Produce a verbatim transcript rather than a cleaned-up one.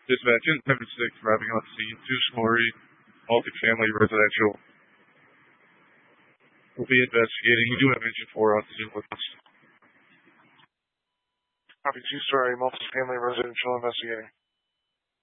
Dispatch in seven six, arriving on scene, two-story, multifamily residential. We'll be investigating. We do have engine four on scene with us. Copy, two-story, multifamily residential investigating.